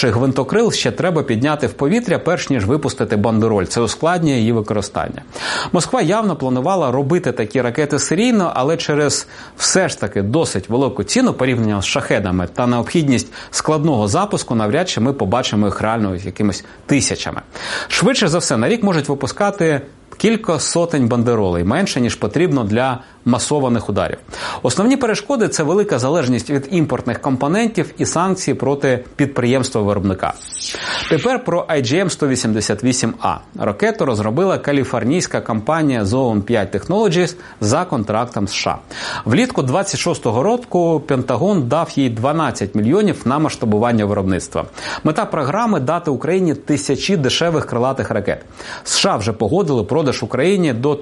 перший гвинтокрил ще треба підняти в повітря, перш ніж випустити бандероль. Це ускладнює її використання. Москва явно планувала робити такі ракети серійно, але через все ж таки досить велику ціну порівняно з шахедами та необхідність складного запуску, навряд чи ми побачимо їх реально якимись тисячами. Швидше за все, на рік можуть випускати кілька сотень бандеролей, менше, ніж потрібно для масованих ударів. Основні перешкоди – це велика залежність від імпортних компонентів і санкції проти підприємства-виробника. Тепер про IGM-188A. Ракету розробила каліфорнійська компанія Zone 5 Technologies за контрактом США. Влітку 26-го року Пентагон дав їй 12 мільйонів на масштабування виробництва. Мета програми – дати Україні тисячі дешевих крилатих ракет. США вже погодили продаж Україні до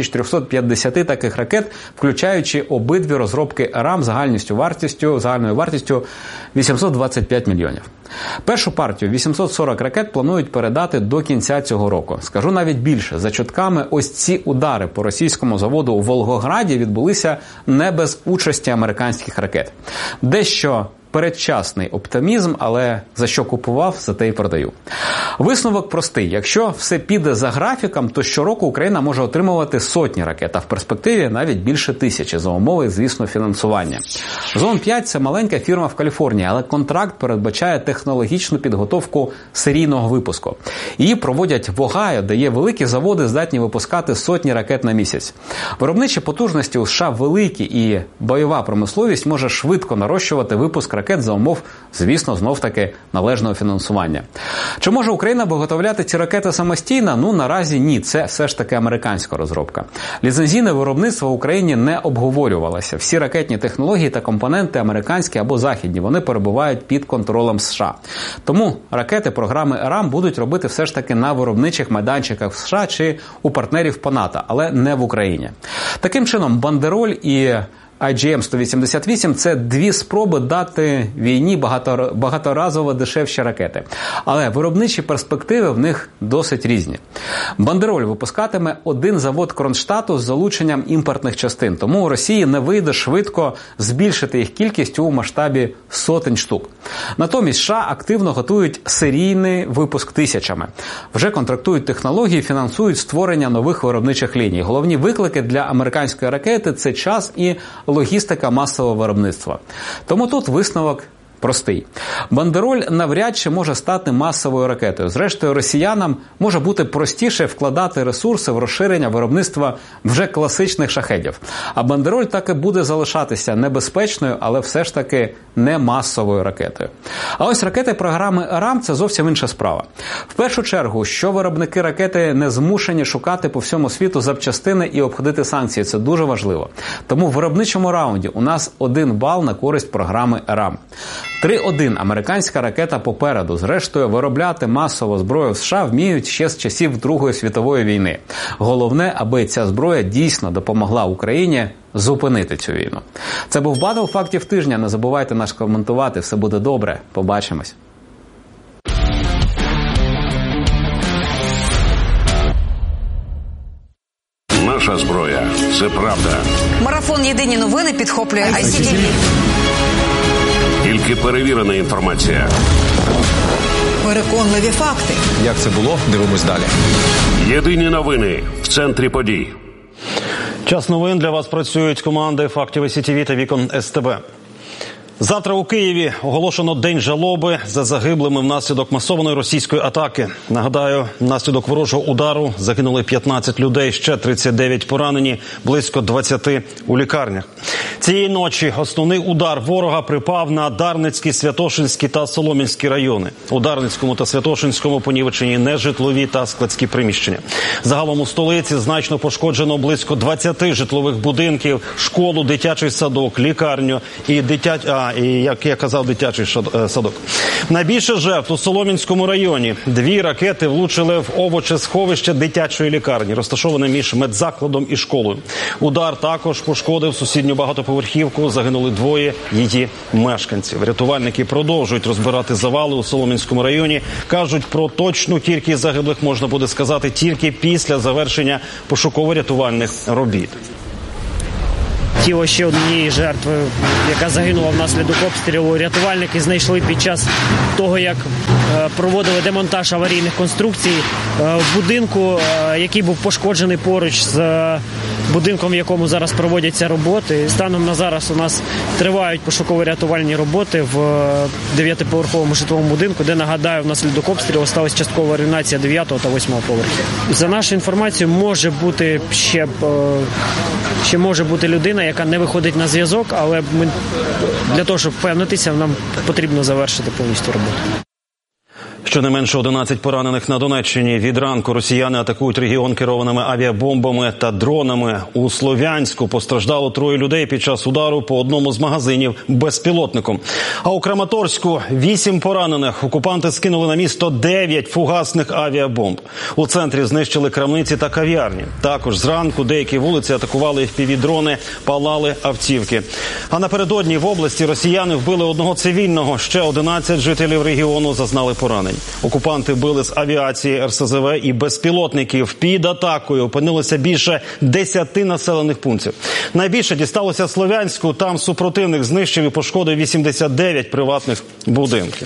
3350 таких ракет, включаючи обидві розробки РАМ загальною вартістю 825 мільйонів. Першу партію 840 ракет планують передати до кінця цього року. Скажу навіть більше. За чутками, ось ці удари по російському заводу у Волгограді відбулися не без участі американських ракет. Дещо передчасний оптимізм, але за що купував, за те й продаю. Висновок простий. Якщо все піде за графіком, то щороку Україна може отримувати сотні ракет, а в перспективі навіть більше тисячі, за умови, звісно, фінансування. Zone 5 – це маленька фірма в Каліфорнії, але контракт передбачає технологічну підготовку серійного випуску. Її проводять в Огайо, де є великі заводи, здатні випускати сотні ракет на місяць. Виробничі потужності у США великі, і бойова промисловість може швидко нарощувати випуск ракет за умов, звісно, знов-таки належного фінансування. Чи може Україна виготовляти ці ракети самостійно? Наразі ні. Це все ж таки американська розробка. Ліцензійне виробництво в Україні не обговорювалося. Всі ракетні технології та компоненти американські або західні, вони перебувають під контролем США. Тому ракети програми РАМ будуть робити все ж таки на виробничих майданчиках в США чи у партнерів по НАТО, але не в Україні. Таким чином, бандероль і IGM-188 – це дві спроби дати війні багаторазово дешевші ракети. Але виробничі перспективи в них досить різні. Бандероль випускатиме один завод Кронштадту з залученням імпортних частин. Тому у Росії не вийде швидко збільшити їх кількість у масштабі сотень штук. Натомість США активно готують серійний випуск тисячами. Вже контрактують технології, фінансують створення нових виробничих ліній. Головні виклики для американської ракети – це час і логістика масового виробництва. Тому тут висновок простий. Бандероль навряд чи може стати масовою ракетою. Зрештою, росіянам може бути простіше вкладати ресурси в розширення виробництва вже класичних шахедів. А бандероль так і буде залишатися небезпечною, але все ж таки не масовою ракетою. А ось ракети програми РАМ – це зовсім інша справа. В першу чергу, що виробники ракети не змушені шукати по всьому світу запчастини і обходити санкції. Це дуже важливо. Тому в виробничому раунді у нас 1 бал на користь програми РАМ. 3-1. Американська ракета попереду. Зрештою, виробляти масово зброю в США вміють ще з часів Другої світової війни. Головне, аби ця зброя дійсно допомогла Україні зупинити цю війну. Це був Батл фактів тижня. Не забувайте нас коментувати. Все буде добре. Побачимось. Наша зброя – це правда. Марафон «Єдині новини» підхоплює ICTV. Тільки перевірена інформація. Переконливі факти. Як це було? Дивимось далі. Єдині новини в центрі подій. Час новин для вас працюють команди «Фактів ICTV» та «Вікон СТБ». Завтра у Києві оголошено День жалоби за загиблими внаслідок масованої російської атаки. Нагадаю, внаслідок ворожого удару загинули 15 людей, ще 39 поранені, близько 20 у лікарнях. Цієї ночі основний удар ворога припав на Дарницький, Святошинський та Солом'янський райони. У Дарницькому та Святошинському понівечені нежитлові та складські приміщення. Загалом у столиці значно пошкоджено близько 20 житлових будинків, школу, дитячий садок, лікарню і як я казав, дитячий садок. Найбільше жертв у Солом'янському районі. 2 ракети влучили в овочесховище дитячої лікарні, розташоване між медзакладом і школою. Удар також пошкодив сусідню багатоповерхівку, загинули 2 її мешканців. Рятувальники продовжують розбирати завали у Солом'янському районі. Кажуть, про точну кількість загиблих можна буде сказати тільки після завершення пошуково-рятувальних робіт. тіло ще однієї жертви, яка загинула внаслідок обстрілу. Рятувальники знайшли під час того, як проводили демонтаж аварійних конструкцій в будинку, який був пошкоджений поруч з будинком, в якому зараз проводяться роботи. Станом на зараз у нас тривають пошуково-рятувальні роботи в 9-поверховому житловому будинку, де, нагадаю, внаслідок обстрілу сталася часткова руйнація 9 та 8 поверхів. За нашу інформацію, може бути ще може бути людина, яка не виходить на зв'язок, але для того, щоб впевнитися, нам потрібно завершити повністю роботу. Щонайменше 11 поранених на Донеччині. Від ранку росіяни атакують регіон керованими авіабомбами та дронами. У Слов'янську постраждало 3 людей під час удару по одному з магазинів безпілотником. А у Краматорську 8 поранених. Окупанти скинули на місто 9 фугасних авіабомб. У центрі знищили крамниці та кав'ярні. Також зранку деякі вулиці атакували FPV-дрони, палали автівки. А напередодні в області росіяни вбили одного цивільного. Ще 11 жителів регіону зазнали поранень. Окупанти били з авіації, РСЗВ і безпілотників. Під атакою опинилося більше 10 населених пунктів. Найбільше дісталося Слов'янську. Там супротивник знищив і пошкодив 89 приватних будинків.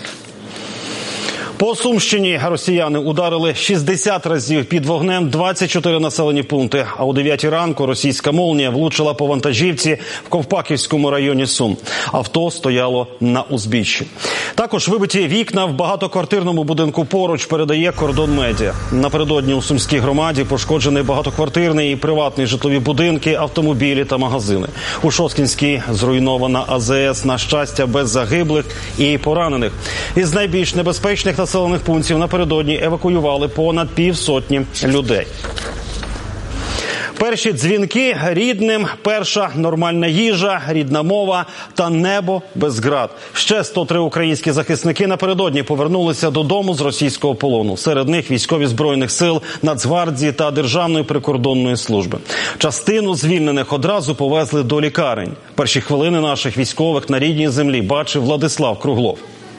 По Сумщині росіяни ударили 60 разів під вогнем 24 населені пункти. А о 9 ранку російська молнія влучила по вантажівці в Ковпаківському районі Сум. Авто стояло на узбіччі. Також вибиті вікна в багатоквартирному будинку поруч, передає Кордон Медіа. Напередодні у Сумській громаді пошкоджений багатоквартирний і приватний житлові будинки, автомобілі та магазини. У Шосткінській зруйнована АЗС, на щастя, без загиблих і поранених. Із найбільш небезпечних населених пунктів напередодні евакуювали понад 50 людей. Перші дзвінки рідним, перша нормальна їжа, рідна мова та небо без град. Ще 103 українські захисники напередодні повернулися додому з російського полону. Серед них військові Збройних сил, Нацгвардії та Державної прикордонної служби. Частину звільнених одразу повезли до лікарень. Перші хвилини наших військових на рідній землі бачив Владислав Круглов.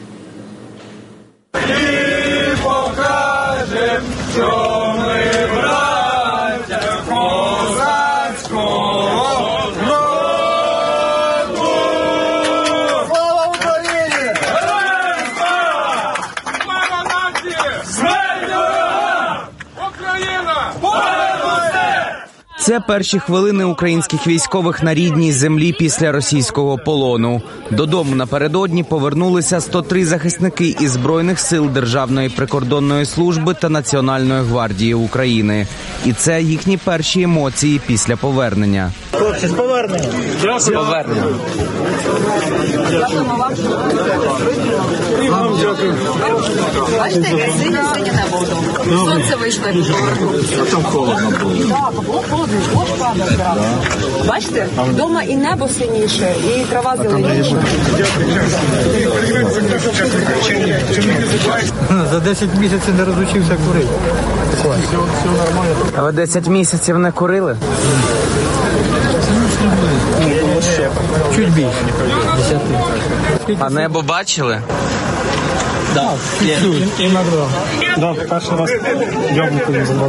Це перші хвилини українських військових на рідній землі після російського полону. Додому напередодні повернулися 103 захисники із Збройних сил, Державної прикордонної служби та Національної гвардії України. І це їхні перші емоції після повернення. Хлопці, з поверненням. З поверненням. Дякую. Бачите, яке синє небо вдома. Сонце вийшло, як повернувся. Там холодно було. Так, було холодно, дощ падав зразу. Бачите, вдома і небо синіше, і трава зеленіша. За 10 місяців не розучився курити. Все нормально. А ви 10 місяців не курили? Чуть більше. 10. А небо бачили? Так, іногда. Да, перший раз яблуко не забрав.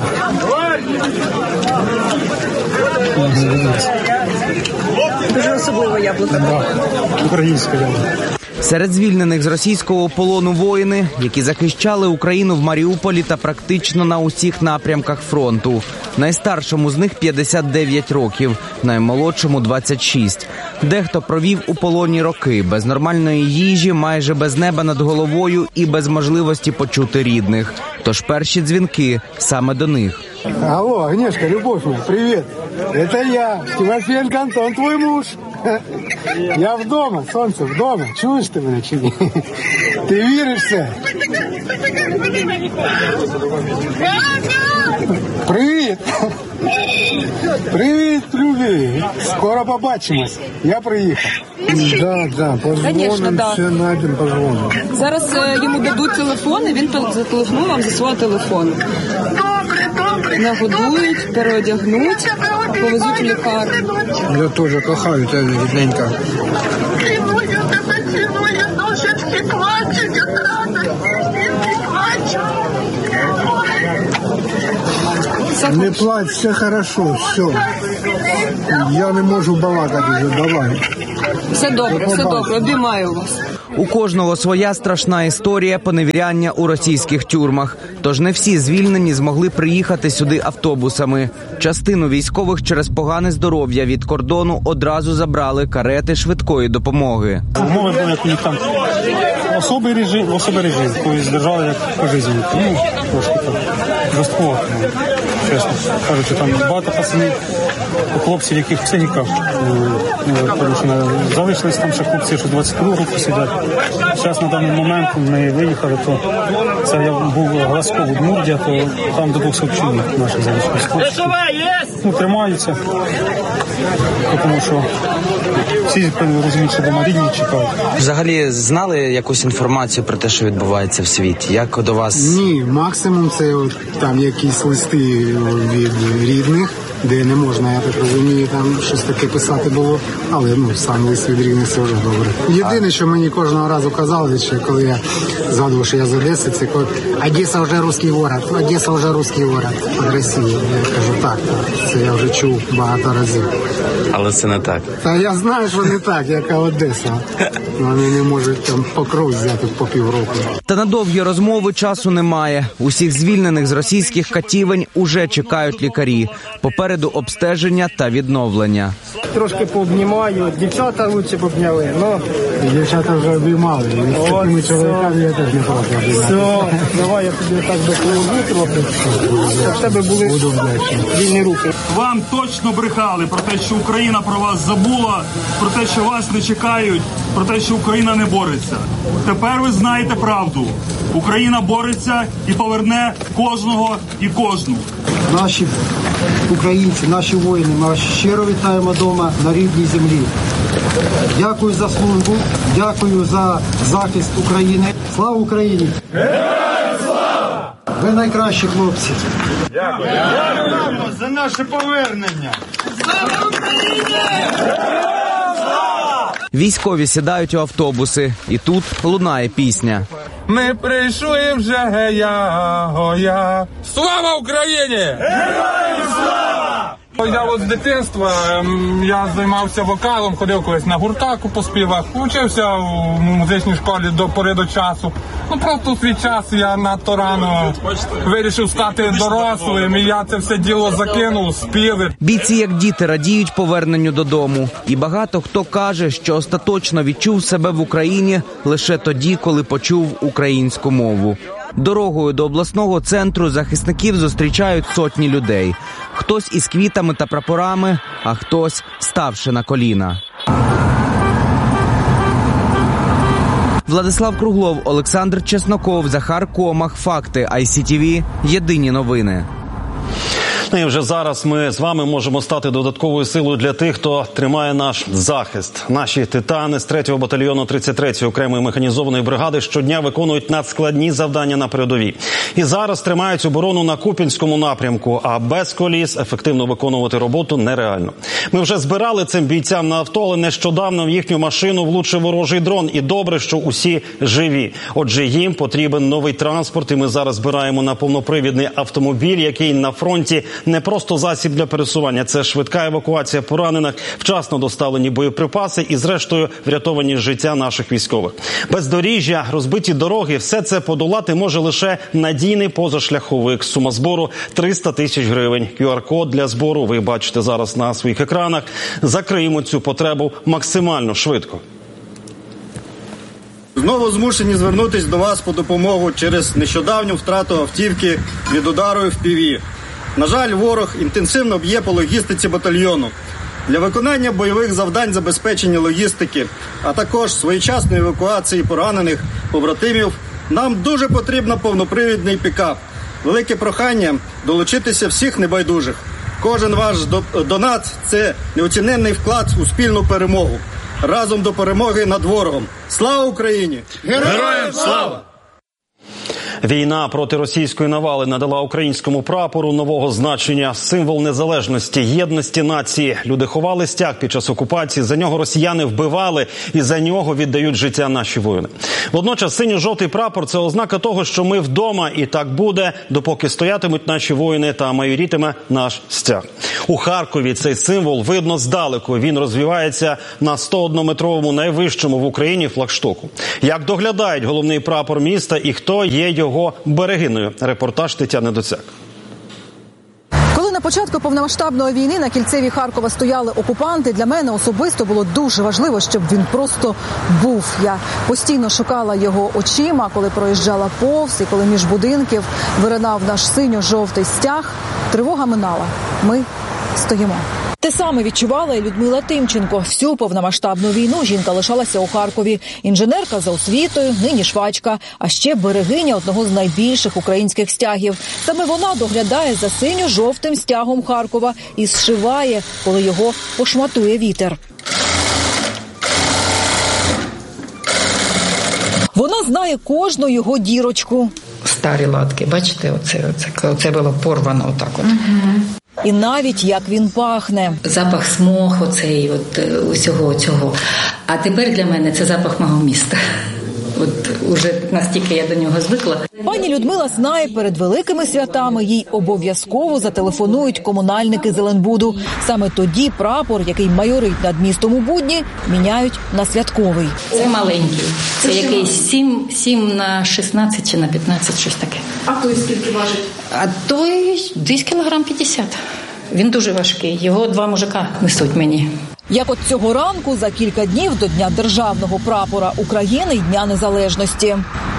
Дуже особливе яблуко. Да, українське яблуко. Серед звільнених з російського полону воїни, які захищали Україну в Маріуполі та практично на усіх напрямках фронту. Найстаршому з них 59 років, наймолодшому 26. Дехто провів у полоні роки, без нормальної їжі, майже без неба над головою і без можливості почути рідних. Тож перші дзвінки саме до них. Алло, Агнешка, любовь моя, привет. Это я, Тимофеенко Антон, твой муж. Я вдома, сонце, вдома. Чуєш ти мене чи ні? Ти віриш в це? Привіт! Привіт, любі! Скоро побачимось. Я приїхав. Да, позвоним, все знайдемо, позвоним. Зараз йому дадуть телефон, і він зателефонує вам зі свого телефону. Нагодують, переодягнуть, повезуть в лікарню. Я теж кохаю тебе, рідненька. Не плачь, все хорошо, все. Я не можу балакати вже, давай. Все добре, обіймаю вас. У кожного своя страшна історія поневіряння у російських тюрмах. Тож не всі звільнені змогли приїхати сюди автобусами. Частину військових через погане здоров'я від кордону одразу забрали карети швидкої допомоги. Умови були, як у них там особий режим, тобто держали як по житті. Ну, трошки так, жорстко, чесно кажучи, там багато пацанів, хлопців, яких в психіках порушено. Залишились там ще хлопці, що 22 року сидять. Зараз на даний момент ми виїхали, то це я був Глазков, Удмуртія, то там до 200 чоловік наших залишилось хлопців. Ну, тримаються, тому що всі розуміють, що дома рідні чекають. Взагалі знали якусь інформацію про те, що відбувається в світі? Як до вас? Ні, максимум це от, там якісь листи від рідних, де не можна, я так розумію, там щось таке писати було, але сам лист від рідних це вже добре. Єдине, що мені кожного разу казали, що коли я згадував, що я з Одеси, це коли Одеса вже русський город, Одеса вже русський город від Росії. Я кажу, так, це я вже чув багато разів. Але це не так. Та я знаю, що не так, яка Одеса. Вони не можуть там покров взяти по півроку. Та на довгі розмови часу немає. Усіх звільнених з російських катівень уже чекають лікарі. Попереду обстеження та відновлення. Трошки пообнімаю, дівчата лучше б обняли, но... Дівчата вже обіймали, і з такими чоловіками я теж не проти обіймати. Все, давай я тобі так допоможу трохи, щоб в тебе були вільні руки. Вам точно брехали про те, що Україна про вас забула, про те, що вас не чекають, про те, що Україна не бореться. Тепер ви знаєте правду. Україна бореться і поверне кожного і кожну. Наші українці, наші воїни, ми вас щиро вітаємо вдома на рідній землі. Дякую за службу, дякую за захист України. Слава Україні! Героям слава! Ви найкращі хлопці. Дякую. Дякуємо за наше повернення. Слава Україні! Військові сідають у автобуси, і тут лунає пісня. Ми прийшли вже гея-гоя. Слава Україні! Героям слава! Я от з дитинства, я займався вокалом, ходив колись на гуртаку по співах, вчився в музичній школі до пори до часу. Просто у свій час я надто рано вирішив стати дорослим, і я це все діло закинув, співи. Бійці, як діти, радіють поверненню додому. І багато хто каже, що остаточно відчув себе в Україні лише тоді, коли почув українську мову. Дорогою до обласного центру захисників зустрічають сотні людей. Хтось із квітами та прапорами, а хтось ставши на коліна. Владислав Круглов, Олександр Чесноков, Захар Комах. Факти ICTV. Єдині новини. І вже зараз ми з вами можемо стати додатковою силою для тих, хто тримає наш захист. Наші титани з 3-го батальйону 33-ї окремої механізованої бригади щодня виконують надскладні завдання на передовій. І зараз тримають оборону на Куп'янському напрямку, а без коліс ефективно виконувати роботу нереально. Ми вже збирали цим бійцям на авто, але нещодавно в їхню машину влучив ворожий дрон. І добре, що усі живі. Отже, їм потрібен новий транспорт, і ми зараз збираємо на повнопривідний автомобіль, який на фронті не просто засіб для пересування, це швидка евакуація поранених, вчасно доставлені боєприпаси і, зрештою, врятовані життя наших військових. Бездоріжжя, розбиті дороги – все це подолати може лише надійний позашляховик. Сума збору – 300 тисяч гривень. QR-код для збору ви бачите зараз на своїх екранах. Закриємо цю потребу максимально швидко. Знову змушені звернутися до вас по допомогу через нещодавню втрату автівки від удару FPV. На жаль, ворог інтенсивно б'є по логістиці батальйону. Для виконання бойових завдань забезпечення логістики, а також своєчасної евакуації поранених побратимів, нам дуже потрібно повнопривідний пікап. Велике прохання долучитися всіх небайдужих. Кожен ваш донат – це неоціненний вклад у спільну перемогу. Разом до перемоги над ворогом. Слава Україні! Героям слава! Війна проти російської навали надала українському прапору нового значення. Символ незалежності, єдності нації. Люди ховали стяг під час окупації, за нього росіяни вбивали і за нього віддають життя наші воїни. Водночас синьо-жовтий прапор – це ознака того, що ми вдома, і так буде, допоки стоятимуть наші воїни та майорітиме наш стяг. У Харкові цей символ видно здалеку. Він розвивається на 101-метровому найвищому в Україні флагштоку. Як доглядають головний прапор міста і хто є його берегиною? Репортаж Тетяни Доцяк. Коли на початку повномасштабної війни на кільцеві Харкова стояли окупанти, для мене особисто було дуже важливо, щоб він просто був. Я постійно шукала його очима, коли проїжджала повз і коли між будинків виринав наш синьо-жовтий стяг. Тривога минала. Ми стоїмо. Те саме відчувала і Людмила Тимченко. Всю повномасштабну війну жінка лишалася у Харкові. Інженерка за освітою, нині швачка, а ще берегиня одного з найбільших українських стягів. Саме вона доглядає за синьо-жовтим стягом Харкова і зшиває, коли його пошматує вітер. Вона знає кожну його дірочку. Старі латки, бачите, оце було порвано отак от. І навіть як він пахне. Запах смог оцей, усього цього. А тепер для мене це запах мого міста. Уже настільки я до нього звикла. Пані Людмила знає, перед великими святами їй обов'язково зателефонують комунальники Зеленбуду. Саме тоді прапор, який майорить над містом у будні, міняють на святковий. Це маленький. Це якийсь 7 на 16 чи на 15, щось таке. А той скільки важить? А той десь кілограм 50. Він дуже важкий. Його 2 мужика несуть мені. Як от цього ранку, за кілька днів до Дня державного прапора України і Дня Незалежності.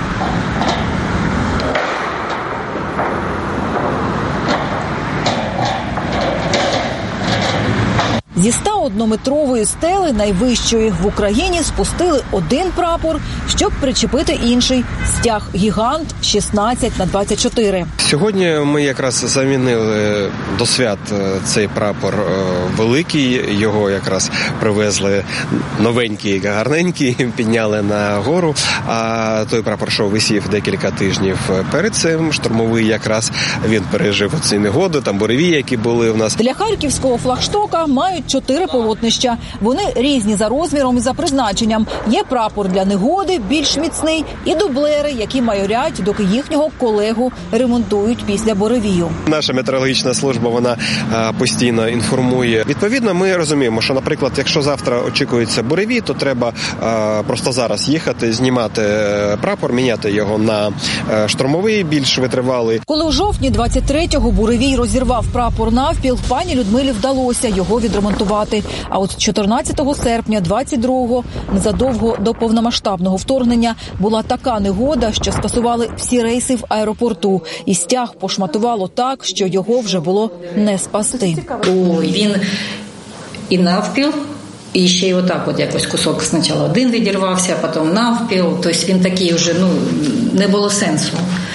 Зі 101-метрової стели, найвищої в Україні, спустили один прапор, щоб причепити інший – стяг-гігант 16х24. Сьогодні ми якраз замінили до свят цей прапор великий, його якраз привезли новенький, гарненький, підняли на гору, а той прапор, що висів декілька тижнів перед цим, штурмовий якраз, він пережив оці негоди, там буревії, які були в нас. Для харківського флагштока мають 4 полотнища. Вони різні за розміром і за призначенням. Є прапор для негоди, більш міцний, і дублери, які майорять, доки їхнього колегу ремонтують після буревію. Наша метеорологічна служба, вона постійно інформує. Відповідно, ми розуміємо, що, наприклад, якщо завтра очікується буревій, то треба просто зараз їхати, знімати прапор, міняти його на штурмовий, більш витривалий. Коли у жовтні 23-го буревій розірвав прапор навпіл, пані Людмилі вдалося його відремонтувати. А от 14 серпня 22-го, незадовго до повномасштабного вторгнення, була така негода, що скасували всі рейси в аеропорту. І стяг пошматувало так, що його вже було не спасти. Ой, він і навпіл, і ще й отак от якось кусок спочатку один відірвався, а потім навпіл. Тобто він такий вже, не було сенсу.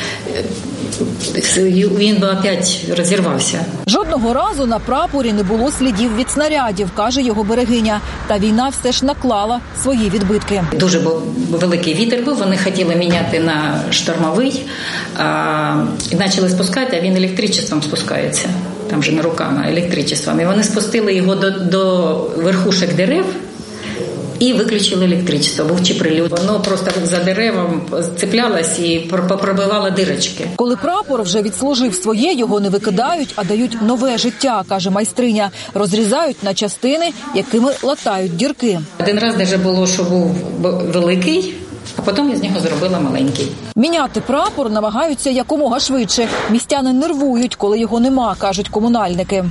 Він би опять розірвався. Жодного разу на прапорі не було слідів від снарядів, каже його берегиня. Та війна все ж наклала свої відбитки. Дуже великий вітер був, вони хотіли міняти на штормовий, і почали спускати, а він електричеством спускається. Там же не руками, а електричеством. І вони спустили його до верхушок дерев, і виключили електричество, був чи прильот. Воно просто за деревом цеплялось і пробивало дирочки. Коли прапор вже відслужив своє, його не викидають, а дають нове життя, каже майстриня. Розрізають на частини, якими латають дірки. Один раз навіть було, що був великий, а потім я з нього зробила маленький. Міняти прапор намагаються якомога швидше. Містяни нервують, коли його нема, кажуть комунальники.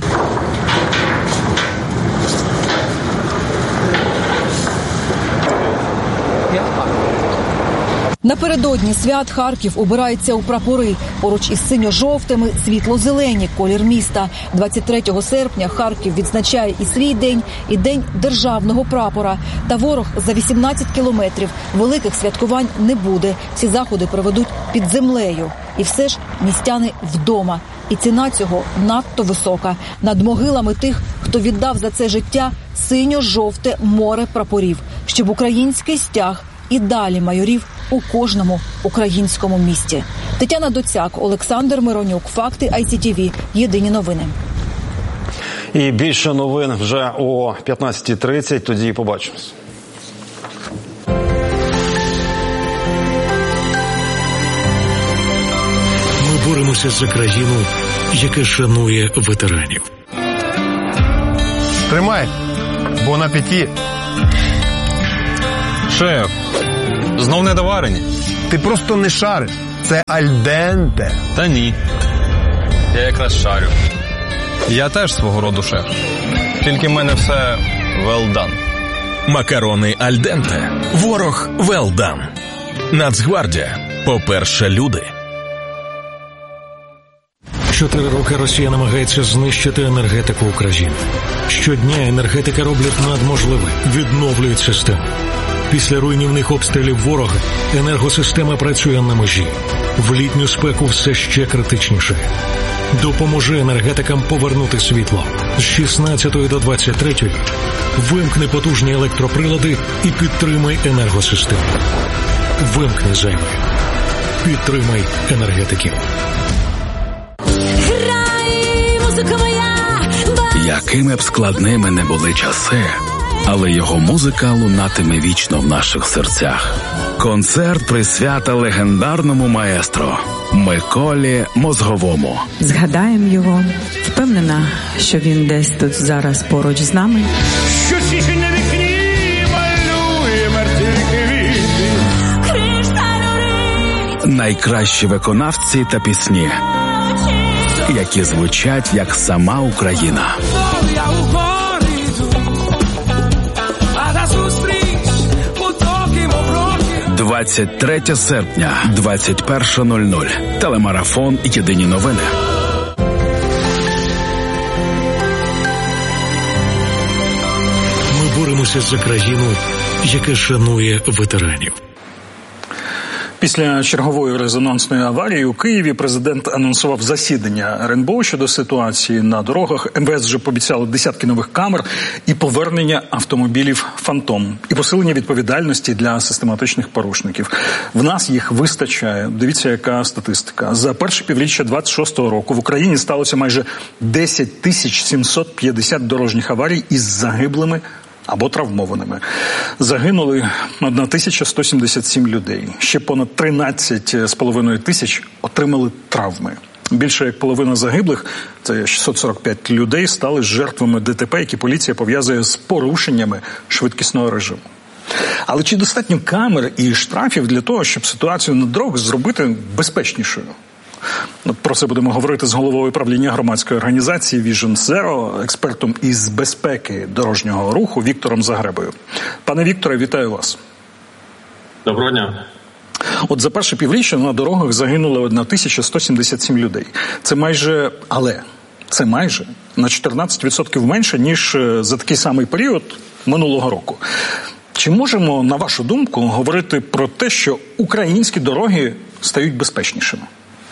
Напередодні свят Харків убирається у прапори. Поруч із синьо-жовтими – світло-зелені – колір міста. 23 серпня Харків відзначає і свій день, і День державного прапора. Та ворог за 18 кілометрів. Великих святкувань не буде. Всі заходи проведуть під землею. І все ж містяни вдома. І ціна цього надто висока. Над могилами тих, хто віддав за це життя, синьо-жовте море прапорів. Щоб український стяг і далі майорів у кожному українському місті. Тетяна Доцяк, Олександр Миронюк. Факти ICTV. Єдині новини. І більше новин вже о 15:30. Тоді побачимось. Ми боремося за країну, яка шанує ветеранів. Тримай, бон апеті. Шеф, знов недоварені? Ти просто не шариш. Це альденте. Та ні. Я якраз шарю. Я теж свого роду шеф. Тільки в мене все well done. Макарони альденте. Ворог well done. Нацгвардія. По-перше, люди. 4 роки Росія намагається знищити енергетику України. Щодня енергетика роблять надможливе, відновлюють систему. Після руйнівних обстрілів ворога енергосистема працює на межі. В літню спеку все ще критичніше. Допоможи енергетикам повернути світло. З 16 до 23 вимкни потужні електроприлади і підтримай енергосистему. Вимкни зайве. Підтримай енергетиків. Якими б складними не були часи, але його музика лунатиме вічно в наших серцях. Концерт присвята легендарному маестро Миколі Мозговому. Згадаємо його, впевнена, що він десь тут зараз поруч з нами. Що тільки на вікні малює мертві квіти. Найкращі виконавці та пісні, які звучать як сама Україна. 23 серпня, 21:00. Телемарафон «Єдині новини». Ми боремося за країну, яка шанує ветеранів. Після чергової резонансної аварії у Києві президент анонсував засідання РНБО щодо ситуації на дорогах. МВС вже пообіцяло десятки нових камер і повернення автомобілів «Фантом». І посилення відповідальності для систематичних порушників. В нас їх вистачає. Дивіться, яка статистика. За перше півріччя 26-го року в Україні сталося майже 10 750 дорожніх аварій із загиблими або травмованими. Загинули 1177 людей. Ще понад 13,5 тисяч отримали травми. Більше як половина загиблих, це 645 людей, стали жертвами ДТП, які поліція пов'язує з порушеннями швидкісного режиму. Але чи достатньо камер і штрафів для того, щоб ситуацію на дорогах зробити безпечнішою? Про це будемо говорити з головою правління громадської організації Vision Zero, експертом із безпеки дорожнього руху Віктором Загребою. Пане Вікторе, вітаю вас. Доброго дня. От за перше півріччя на дорогах загинуло 1177 людей. Це майже на 14% менше, ніж за такий самий період минулого року. Чи можемо, на вашу думку, говорити про те, що українські дороги стають безпечнішими?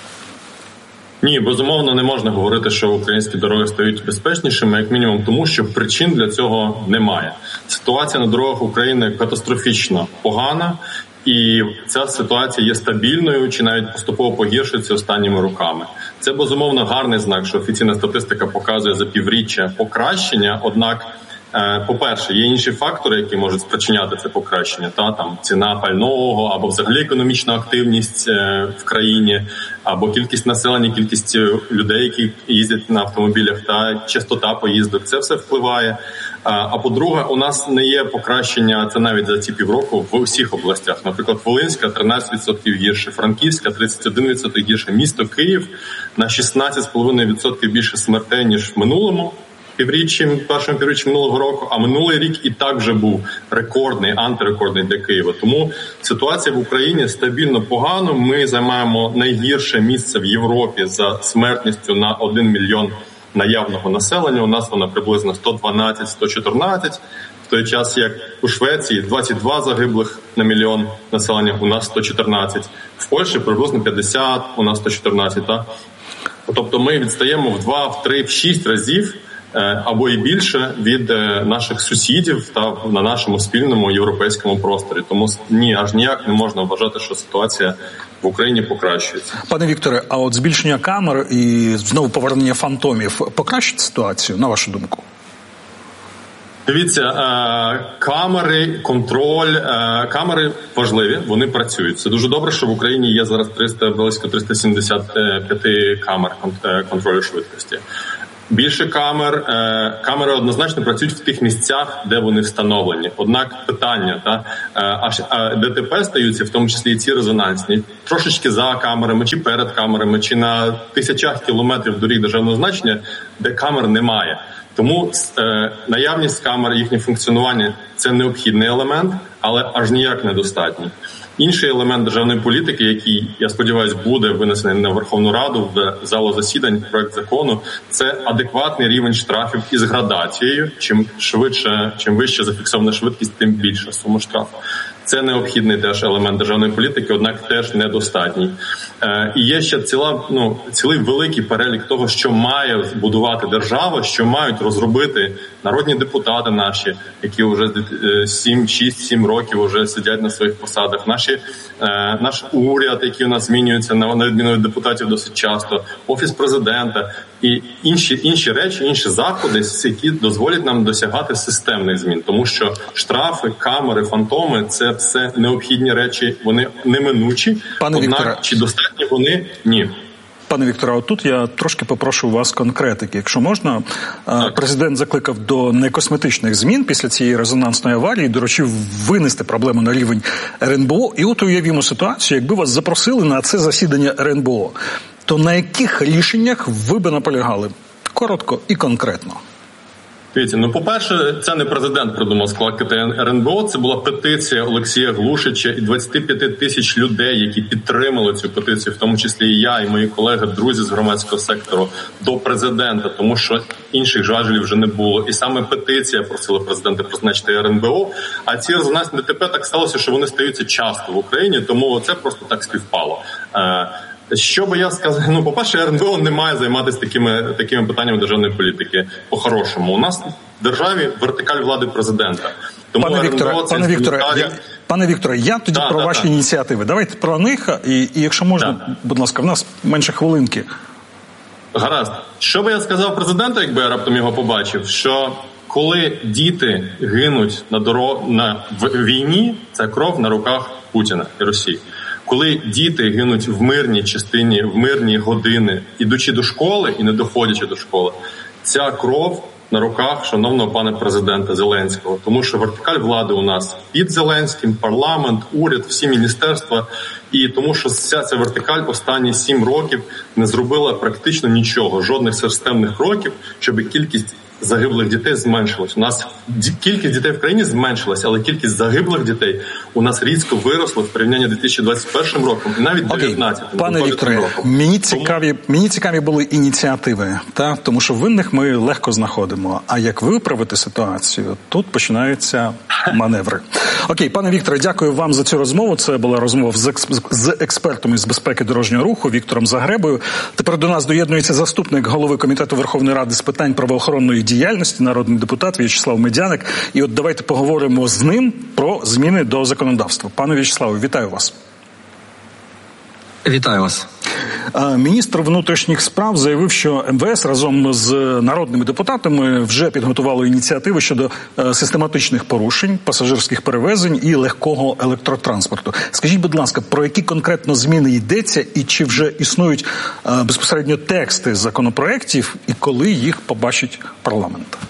Ні, безумовно, не можна говорити, що українські дороги стають безпечнішими, як мінімум тому, що причин для цього немає. Ситуація на дорогах України катастрофічно погана, і ця ситуація є стабільною чи навіть поступово погіршується останніми роками. Це, безумовно, гарний знак, що офіційна статистика показує за півріччя покращення, однак по-перше, є інші фактори, які можуть спричиняти це покращення, там ціна пального, або взагалі економічна активність в країні, або кількість населення, кількість людей, які їздять на автомобілях, та частота поїздок. Це все впливає. А по-друге, у нас не є покращення, це навіть за ці півроку, в усіх областях. Наприклад, Волинська 13% гірше, Франківська 31% гірше, місто Київ на 16,5% більше смертей, ніж в минулому першому півріччі минулого року, а минулий рік і так вже був рекордний, антирекордний для Києва. Тому ситуація в Україні стабільно погано. Ми займаємо найгірше місце в Європі за смертністю на 1 мільйон наявного населення. У нас вона приблизно 112-114, в той час як у Швеції 22 загиблих на мільйон населення, у нас 114. В Польщі приблизно 50, у нас 114. Тобто ми відстаємо в 2, в 3, в 6 разів або і більше від наших сусідів та на нашому спільному європейському просторі. Тому ні, аж ніяк не можна вважати, що ситуація в Україні покращується. Пане Вікторе, а от збільшення камер і знову повернення фантомів покращить ситуацію, на вашу думку? Дивіться, камери, контроль, камери важливі, вони працюють. Це дуже добре, що в Україні є зараз близько 375 камер контролю швидкості. Більше камери однозначно працюють в тих місцях, де вони встановлені. Однак питання, ДТП стаються, в тому числі і ці резонансні, трошечки за камерами, чи перед камерами, чи на тисячах кілометрів доріг державного значення, де камер немає. Тому наявність камер, їхнє функціонування – це необхідний елемент, але аж ніяк недостатній. Інший елемент державної політики, який, я сподіваюся, буде винесений на Верховну Раду в залу засідань, проект закону, це адекватний рівень штрафів із градацією. Чим швидше, чим вища зафіксована швидкість, тим більша сума штрафу. Це необхідний теж елемент державної політики, однак теж недостатній. І є ще цілий великий перелік того, що має будувати держава, що мають розробити народні депутати наші, які вже 6-7 років вже сидять на своїх посадах, наш уряд, який у нас змінюється на відміну від депутатів досить часто, Офіс президента і інші речі, інші заходи, які дозволять нам досягати системних змін. Тому що штрафи, камери, фантоми – це все необхідні речі, вони неминучі. Пане Однак, Вікторе, чи достатні вони? Ні. Пане Вікторе, отут я трошки попрошу у вас конкретики. Якщо можна, президент закликав до некосметичних змін після цієї резонансної аварії, доручив винести проблему на рівень РНБО. І от уявімо ситуацію, якби вас запросили на це засідання РНБО, то на яких рішеннях ви би наполягали? Коротко і конкретно. Дивіться, по-перше, це не президент придумав скликати РНБО, це була петиція Олексія Глушича і 25 тисяч людей, які підтримали цю петицію, в тому числі і я, і мої колеги, друзі з громадського сектору, до президента, тому що інших важелів вже не було. І саме петиція просила президента призначити РНБО, а ці резонансні ДТП так сталося, що вони стаються часто в Україні, тому це просто так співпало. Що би я сказав? По-перше, РНБО не має займатися такими питаннями державної політики. По-хорошому, у нас в державі вертикаль влади президента. Тому Пане Вікторе, я тоді про ваші ініціативи. Давайте про них, і якщо можна, будь ласка, в нас менше хвилинки. Гаразд. Що би я сказав президенту, якби я раптом його побачив? Що коли діти гинуть в війні, це кров на руках Путіна і Росії. Коли діти гинуть в мирній частині, в мирні години, ідучи до школи і не доходячи до школи, ця кров на руках шановного пана президента Зеленського. Тому що вертикаль влади у нас під Зеленським, парламент, уряд, всі міністерства. І тому що вся ця вертикаль останні 7 років не зробила практично нічого, жодних системних кроків, щоб кількість загиблих дітей зменшилась. У нас кількість дітей в країні зменшилась, але кількість загиблих дітей у нас різко виросла в порівнянні з 2021 роком і навіть 2019 роком. Пане Вікторе, мені цікаві були ініціативи, тому що винних ми легко знаходимо. А як виправити ситуацію, тут починаються маневри. Окей, пане Вікторе, дякую вам за цю розмову. Це була розмова з експертом із безпеки дорожнього руху Віктором Загребою. Тепер до нас доєднується заступник голови Комітету Верховної Ради з питань правоохоронної діяльності, народний депутат В'ячеслав Медяник. І от давайте поговоримо з ним про зміни до законодавства. Пане В'ячеславе, вітаю вас. Вітаю вас. Міністр внутрішніх справ заявив, що МВС разом з народними депутатами вже підготувало ініціативи щодо систематичних порушень, пасажирських перевезень і легкого електротранспорту. Скажіть, будь ласка, про які конкретно зміни йдеться і чи вже існують безпосередньо тексти законопроєктів і коли їх побачить парламент?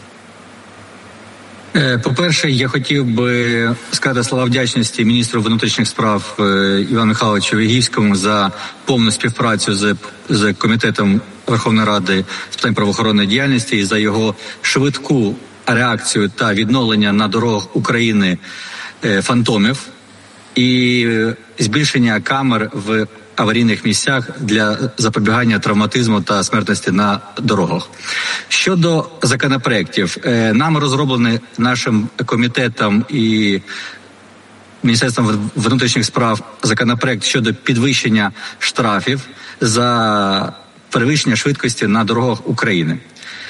По-перше, я хотів би сказати слова вдячності міністру внутрішніх справ Івану Михайловичу Вігівському за повну співпрацю з Комітетом Верховної Ради з питань правоохоронної діяльності і за його швидку реакцію та відновлення на дорогах України фантомів і збільшення камер в аварійних місцях для запобігання травматизму та смертності на дорогах. Щодо законопроєктів, нам розроблений нашим комітетом і Міністерством внутрішніх справ законопроєкт щодо підвищення штрафів за перевищення швидкості на дорогах України.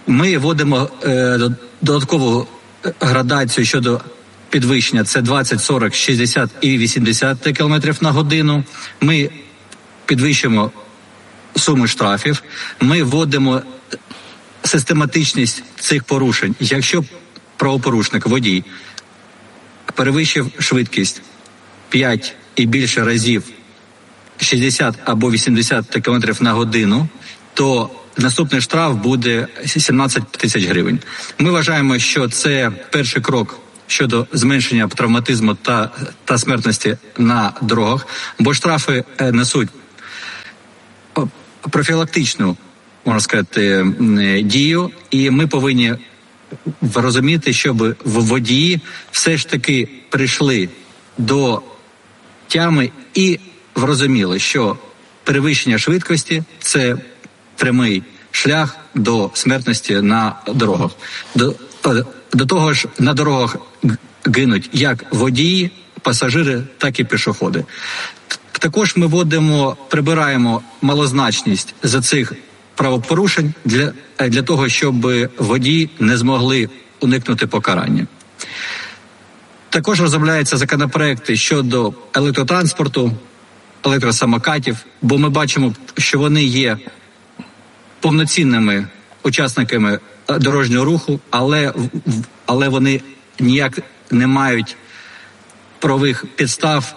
Ми вводимо додаткову градацію щодо підвищення. Це 20, 40, 60 і 80 км на годину. Ми підвищуємо суми штрафів. Ми вводимо систематичність цих порушень. Якщо правопорушник, водій, перевищив швидкість 5 і більше разів 60 або 80 км на годину, то наступний штраф буде 17 тисяч гривень. Ми вважаємо, що це перший крок щодо зменшення травматизму та смертності на дорогах, бо штрафи несуть профілактичну, можна сказати, дію, і ми повинні розуміти, щоб водії все ж таки прийшли до тями і зрозуміли, що перевищення швидкості – це прямий шлях до смертності на дорогах. До того ж, на дорогах гинуть як водії, пасажири, так і пішоходи. Також ми прибираємо малозначність за цих правопорушень для того, щоб водії не змогли уникнути покарання. Також розробляються законопроекти щодо електротранспорту, електросамокатів, бо ми бачимо, що вони є повноцінними учасниками дорожнього руху, але вони ніяк не мають правових підстав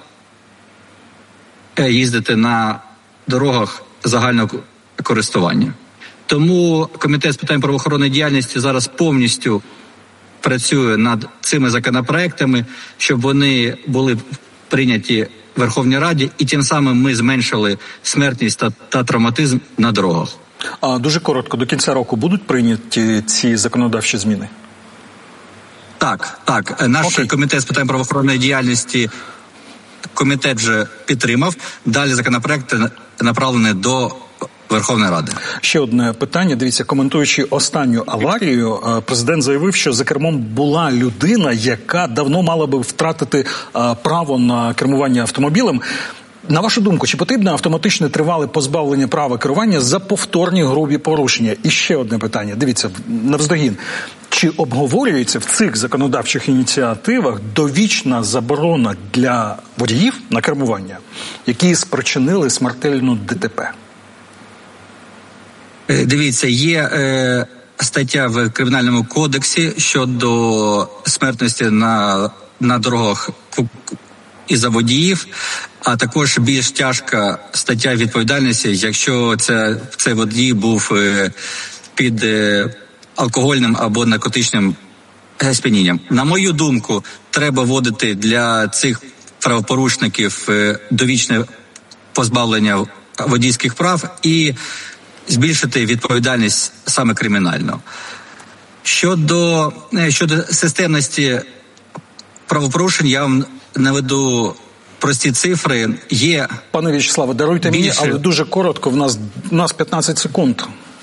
їздити на дорогах загального користування. Тому Комітет з питань правоохоронної діяльності зараз повністю працює над цими законопроектами, щоб вони були прийняті в Верховній Раді, і тим самим ми зменшили смертність та травматизм на дорогах. А дуже коротко, до кінця року будуть прийняті ці законодавчі зміни? Так. Наш Комітет з питань правоохоронної діяльності комітет вже підтримав. Далі законопроект направлений до Верховної Ради. Ще одне питання. Дивіться, коментуючи останню аварію, президент заявив, що за кермом була людина, яка давно мала би втратити право на кермування автомобілем. На вашу думку, чи потрібно автоматичне тривале позбавлення права керування за повторні грубі порушення? І ще одне питання. Дивіться, навздогін. Чи обговорюється в цих законодавчих ініціативах довічна заборона для водіїв на кермування, які спричинили смертельну ДТП? Дивіться, є стаття в Кримінальному кодексі щодо смертності на дорогах із-за водіїв, а також більш тяжка стаття відповідальності, якщо цей водій був під алкогольним або наркотичним сп'янінням. На мою думку, треба вводити для цих правопорушників довічне позбавлення водійських прав і збільшити відповідальність саме кримінальну. Щодо системності правопорушень, я вам наведу прості цифри. Є, пане В'ячеславе, даруйте мені, але дуже коротко, в нас 15 секунд.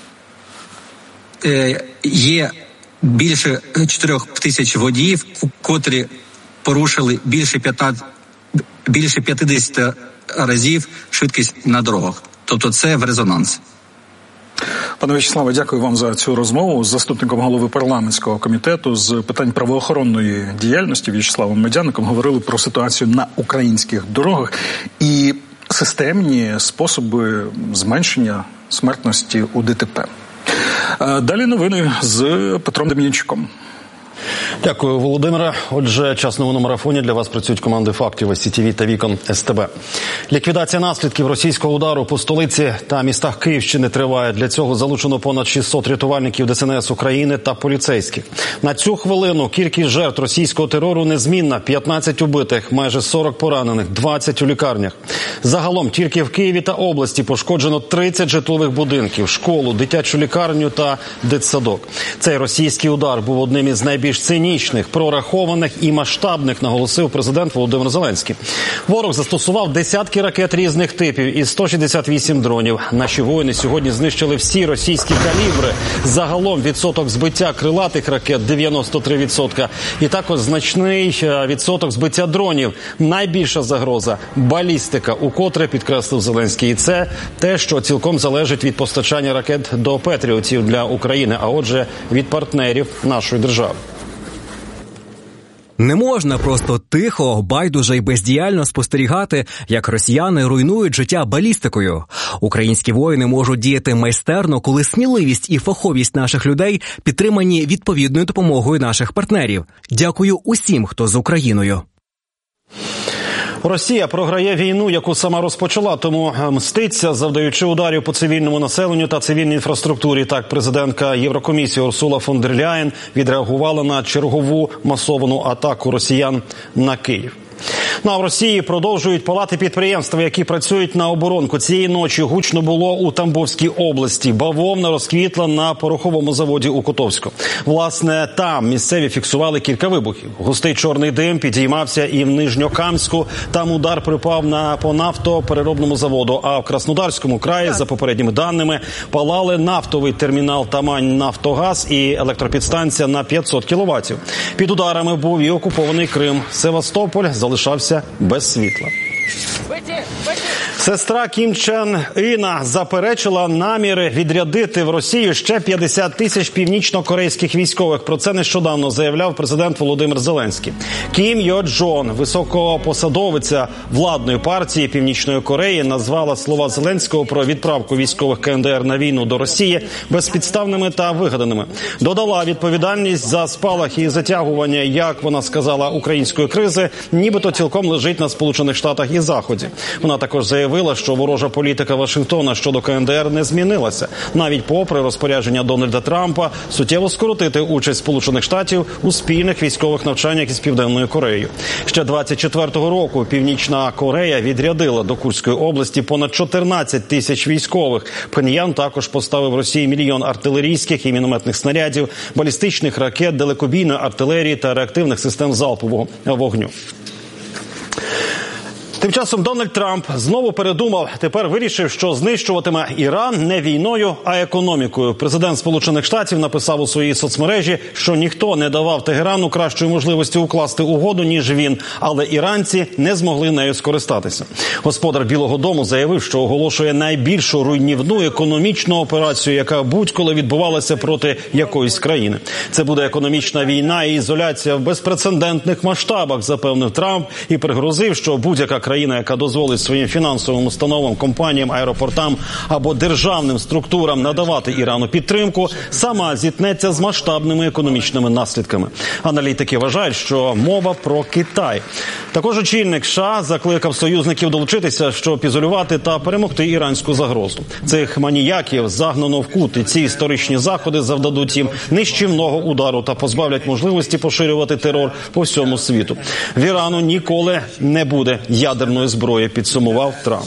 Є більше 4 тисяч водіїв, котрі порушили більше 50 разів швидкість на дорогах. Тобто це в резонанс. Пане В'ячеславе, дякую вам за цю розмову з заступником голови парламентського комітету з питань правоохоронної діяльності В'ячеславом Медяником. Говорили про ситуацію на українських дорогах і системні способи зменшення смертності у ДТП. Далі новини з Петром Дем'янчуком. Дякую, Володимире. Отже, час новин у марафоні. Для вас працюють команди «Фактів», СІТВ та «Вікон СТБ». Ліквідація наслідків російського удару по столиці та містах Київщини триває. Для цього залучено понад 600 рятувальників ДСНС України та поліцейських. На цю хвилину кількість жертв російського терору незмінна. 15 убитих, майже 40 поранених, 20 у лікарнях. Загалом тільки в Києві та області пошкоджено 30 житлових будинків, школу, дитячу лікарню та дитсадок. Цей російський удар був одним із найбільш цинічних цинічних, прорахованих і масштабних, наголосив президент Володимир Зеленський. Ворог застосував десятки ракет різних типів і 168 дронів. Наші воїни сьогодні знищили всі російські калібри. Загалом відсоток збиття крилатих ракет 93%. І також значний відсоток збиття дронів. Найбільша загроза – балістика, укотре підкреслив Зеленський. І це те, що цілком залежить від постачання ракет до «Петріотів» для України, а отже, від партнерів нашої держави. Не можна просто тихо, байдуже й бездіяльно спостерігати, як росіяни руйнують життя балістикою. Українські воїни можуть діяти майстерно, коли сміливість і фаховість наших людей підтримані відповідною допомогою наших партнерів. Дякую усім, хто з Україною. Росія програє війну, яку сама розпочала, тому мститься, завдаючи ударів по цивільному населенню та цивільній інфраструктурі. Так, президентка Єврокомісії Урсула фон дер Ляєн відреагувала на чергову масовану атаку росіян на Київ. А в Росії продовжують палати підприємства, які працюють на оборонку. Цієї ночі гучно було у Тамбовській області. Бавовна розквітла на пороховому заводі у Котовську. Власне, там місцеві фіксували кілька вибухів. Густий чорний дим підіймався і в Нижньокамську. Там удар припав по нафтопереробному заводу. А в Краснодарському краї, за попередніми даними, палали нафтовий термінал «Тамань-Нафтогаз» і електропідстанція на 500 кіловатів. Під ударами був і окупований Крим. Севастополь залишався без світла. Сестра Кім Чен Іна заперечила наміри відрядити в Росію ще 50 тисяч північно-корейських військових. Про це нещодавно заявляв президент Володимир Зеленський. Кім Йо Джон, високопосадовиця владної партії Північної Кореї, назвала слова Зеленського про відправку військових КНДР на війну до Росії безпідставними та вигаданими. Додала, відповідальність за спалахи і затягування, як вона сказала, української кризи, нібито цілком лежить на Сполучених Штатах і Заході. Вона також заявила, що ворожа політика Вашингтона щодо КНДР не змінилася. Навіть попри розпорядження Дональда Трампа суттєво скоротити участь Сполучених Штатів у спільних військових навчаннях із Південною Кореєю. Ще 24-го року Північна Корея відрядила до Курської області понад 14 тисяч військових. Пхеньян також поставив Росії 1 мільйон артилерійських і мінометних снарядів, балістичних ракет, далекобійної артилерії та реактивних систем залпового вогню. Тим часом Дональд Трамп знову передумав, тепер вирішив, що знищуватиме Іран не війною, а економікою. Президент Сполучених Штатів написав у своїй соцмережі, що ніхто не давав Тегерану кращої можливості укласти угоду, ніж він, але іранці не змогли нею скористатися. Господар Білого дому заявив, що оголошує найбільшу руйнівну економічну операцію, яка будь-коли відбувалася проти якоїсь країни. Це буде економічна війна і ізоляція в безпрецедентних масштабах, запевнив Трамп і пригрозив, що будь-яка країна, яка дозволить своїм фінансовим установам, компаніям, аеропортам або державним структурам надавати Ірану підтримку, сама зіткнеться з масштабними економічними наслідками. Аналітики вважають, що мова про Китай. Також очільник США закликав союзників долучитися, щоб ізолювати та перемогти іранську загрозу. Цих маніяків загнано в кут, і ці історичні заходи завдадуть їм нищівного удару та позбавлять можливості поширювати терор по всьому світу. В Ірану ніколи не буде ядерної зброї, підсумував Трамп.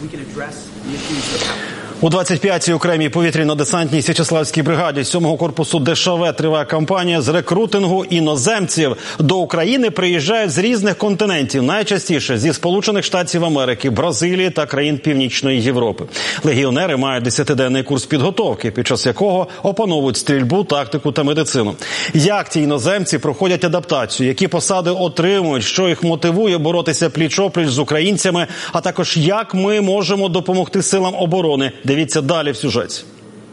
У 25-й окремій повітряно-десантній Січеславській бригаді 7-го корпусу ДШВ триває кампанія з рекрутингу іноземців. До України приїжджають з різних континентів, найчастіше зі Сполучених Штатів Америки, Бразилії та країн Північної Європи. Легіонери мають 10-денний курс підготовки, під час якого опановують стрільбу, тактику та медицину. Як ті іноземці проходять адаптацію, які посади отримують, що їх мотивує боротися пліч-опліч з українцями, а також як ми можемо допомогти силам оборони. Дивіться далі в сюжеті.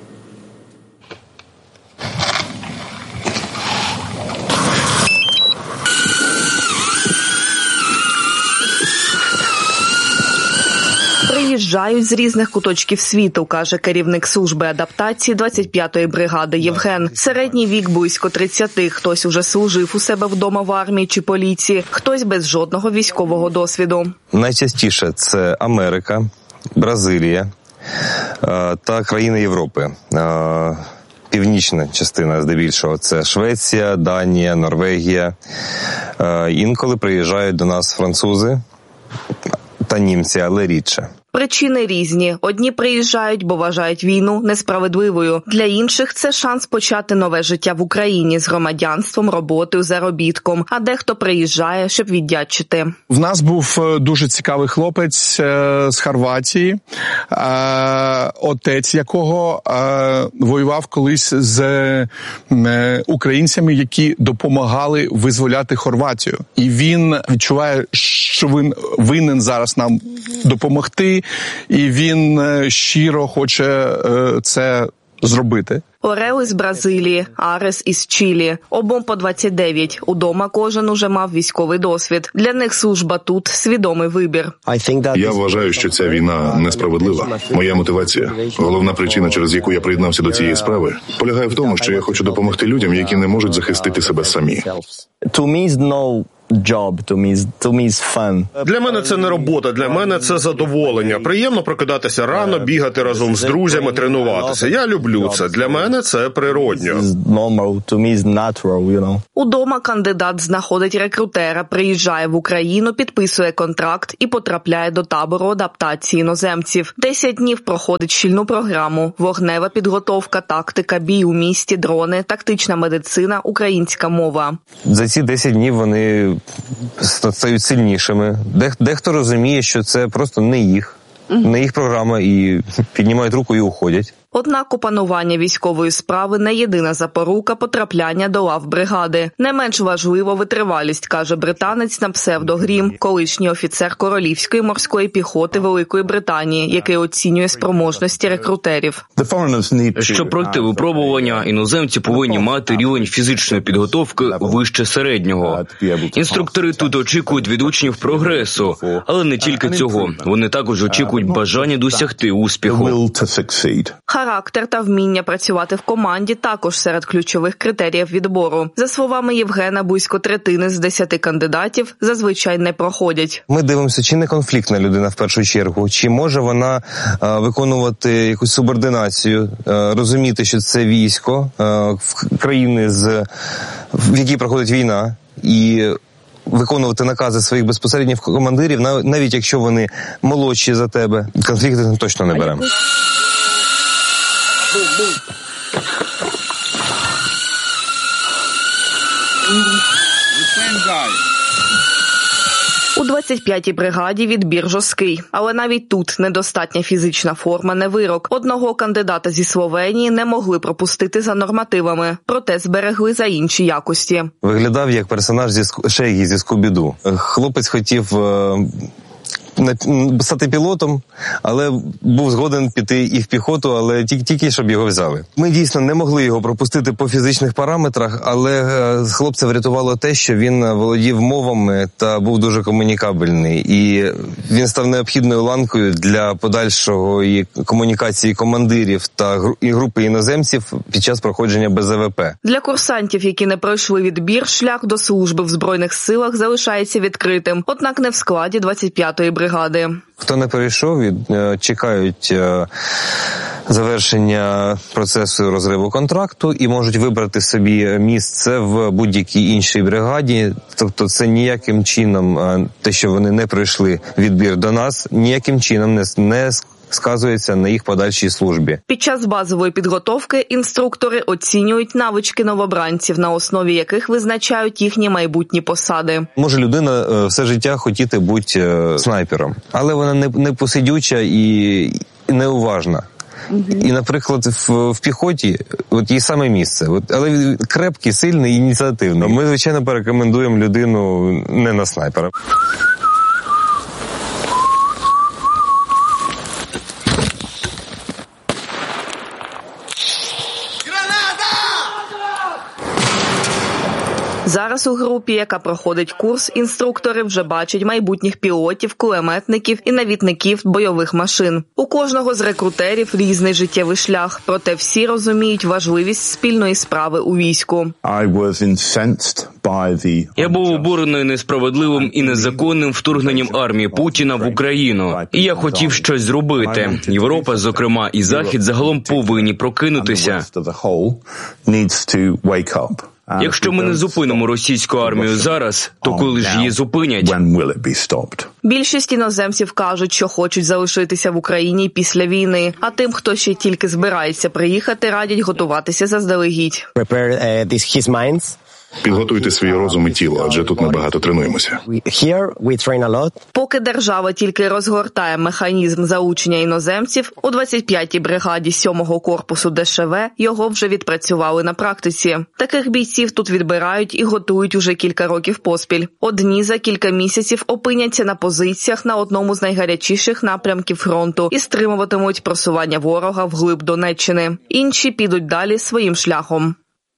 Приїжджають з різних куточків світу, каже керівник служби адаптації 25-ї бригади Євген. Середній вік близько 30. Хтось уже служив у себе вдома в армії чи поліції, хтось без жодного військового досвіду. Найчастіше це Америка, Бразилія та країни Європи. Північна частина, здебільшого, це Швеція, Данія, Норвегія. Інколи приїжджають до нас французи, та німці, але рідше. Причини різні. Одні приїжджають, бо вважають війну несправедливою. Для інших це шанс почати нове життя в Україні з громадянством, роботою, заробітком. А дехто приїжджає, щоб віддячити. В нас був дуже цікавий хлопець з Хорватії, отець якого воював колись з українцями, які допомагали визволяти Хорватію. І він відчуває, що він винен зараз нам допомогти, і він щиро хоче це зробити. Орел із Бразилії, Арес із Чилі. Обом по 29. Удома кожен уже мав військовий досвід. Для них служба тут – свідомий вибір. Я вважаю, що ця війна несправедлива. Моя мотивація, головна причина, через яку я приєднався до цієї справи, полягає в тому, що я хочу допомогти людям, які не можуть захистити себе самі. Для мене це не робота, для мене це задоволення. Приємно прокидатися рано, бігати разом з друзями, тренуватися. Я люблю це. Для мене це природньо. Удома кандидат знаходить рекрутера, приїжджає в Україну, підписує контракт і потрапляє до табору адаптації іноземців. 10 днів проходить щільну програму. Вогнева підготовка, тактика, бій у місті, дрони, тактична медицина, українська мова. За ці 10 днів вони стають сильнішими. Дехто розуміє, що це просто не їх програма, і піднімають руку і уходять. Однак опанування військової справи не єдина запорука потрапляння до лав бригади. Не менш важливо витривалість, каже британець на псевдо Грім, колишній офіцер Королівської морської піхоти Великої Британії, який оцінює спроможності рекрутерів. Щоб пройти випробування, іноземці повинні мати рівень фізичної підготовки вище середнього. Інструктори тут очікують від учнів прогресу, але не тільки цього. Вони також очікують бажання досягти успіху. Характер та вміння працювати в команді також серед ключових критеріїв відбору. За словами Євгена, близько третини з 10 кандидатів зазвичай не проходять. Ми дивимося, чи не конфліктна людина в першу чергу, чи може вона виконувати якусь субординацію, розуміти, що це військо в країни, в якій проходить війна, і виконувати накази своїх безпосередніх командирів, навіть якщо вони молодші за тебе. Конфлікти точно не беремо. У 25-й бригаді відбір жорсткий. Але навіть тут недостатня фізична форма не вирок. Одного кандидата зі Словенії не могли пропустити за нормативами, проте зберегли за інші якості. Виглядав як персонаж Шейгі зі Скубі-Ду. Хлопець хотів стати пілотом, але був згоден піти і в піхоту, але тільки щоб його взяли. Ми дійсно не могли його пропустити по фізичних параметрах, але хлопця врятувало те, що він володів мовами та був дуже комунікабельний. І він став необхідною ланкою для подальшої комунікації командирів та групи іноземців під час проходження БЗВП. Для курсантів, які не пройшли відбір, шлях до служби в Збройних силах залишається відкритим, однак не в складі 25-ї бригади. Хто не перейшов, чекають завершення процесу розриву контракту і можуть вибрати собі місце в будь-якій іншій бригаді. Тобто це ніяким чином, те, що вони не пройшли відбір до нас, ніяким чином не сказується на їх подальшій службі. Під час базової підготовки інструктори оцінюють навички новобранців, на основі яких визначають їхні майбутні посади. Може людина все життя хотіти бути снайпером, але вона не посидюча і неуважна. І, наприклад, в піхоті їй саме місце. Але крепкий, сильний, ініціативний. Ми, звичайно, порекомендуємо людину не на снайпера. Зараз у групі, яка проходить курс, інструктори вже бачать майбутніх пілотів, кулеметників і навідників бойових машин. У кожного з рекрутерів різний життєвий шлях, проте всі розуміють важливість спільної справи у війську. Я був обурений несправедливим і незаконним вторгненням армії Путіна в Україну. І я хотів щось зробити. Європа, зокрема, і Захід загалом повинні прокинутися. Якщо ми не зупинимо російську армію зараз, то коли ж її зупинять? Більшість іноземців кажуть, що хочуть залишитися в Україні після війни, а тим, хто ще тільки збирається приїхати, радять готуватися заздалегідь. Підготуйте свій розум і тіло, адже тут ми багато тренуємося. Поки держава тільки розгортає механізм залучення іноземців, у 25-й бригаді 7-го корпусу ДШВ його вже відпрацювали на практиці. Таких бійців тут відбирають і готують уже кілька років поспіль. Одні за кілька місяців опиняться на позиціях на одному з найгарячіших напрямків фронту і стримуватимуть просування ворога вглиб Донеччини. Інші підуть далі своїм шляхом.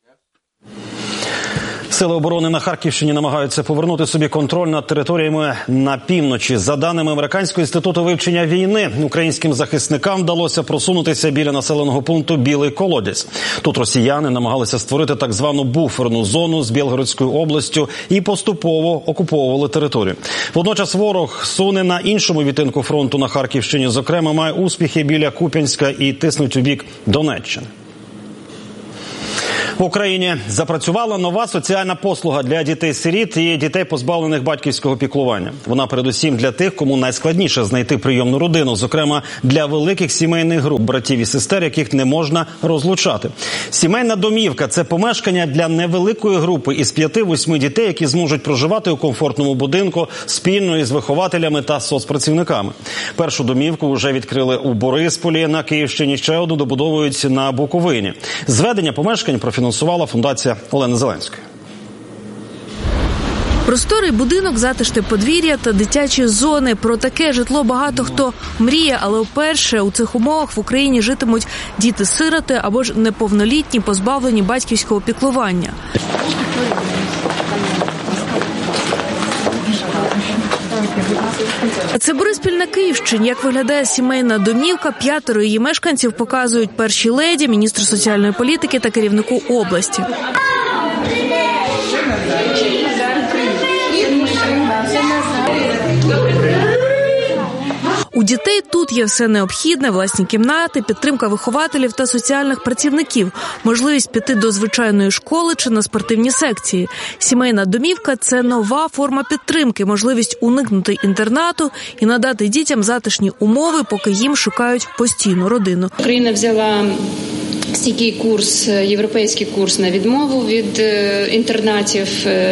Сили оборони на Харківщині намагаються повернути собі контроль над територіями на півночі. За даними Американського інституту вивчення війни, українським захисникам вдалося просунутися біля населеного пункту Білий Колодязь. Тут росіяни намагалися створити так звану буферну зону з Білгородською областю і поступово окуповували територію. Водночас ворог суне на іншому відтинку фронту на Харківщині. Зокрема, має успіхи біля Куп'янська і тиснуть у бік Донеччини. В Україні запрацювала нова соціальна послуга для дітей-сиріт і дітей, позбавлених батьківського піклування. Вона передусім для тих, кому найскладніше знайти прийомну родину, зокрема для великих сімейних груп братів і сестер, яких не можна розлучати. Сімейна домівка – це помешкання для невеликої групи із 5-8 дітей, які зможуть проживати у комфортному будинку спільно із вихователями та соцпрацівниками. Першу домівку вже відкрили у Борисполі на Київщині, ще одну добудовують на Буковині. Зведення помешкань профінансувала фундація Олени Зеленської. Просторий будинок, затишне подвір'я та дитячі зони. Про таке житло багато хто мріє, але вперше у цих умовах в Україні житимуть діти-сироти або ж неповнолітні, позбавлені батьківського піклування. Це Бориспіль на Київщині. Як виглядає сімейна домівка, 5 її мешканців показують першій леді, міністру соціальної політики та керівнику області. У дітей тут є все необхідне, власні кімнати, підтримка вихователів та соціальних працівників, можливість піти до звичайної школи чи на спортивні секції. Сімейна домівка – це нова форма підтримки, можливість уникнути інтернату і надати дітям затишні умови, поки їм шукають постійну родину. Україна взяла стійкий курс, європейський курс на відмову від інтернатів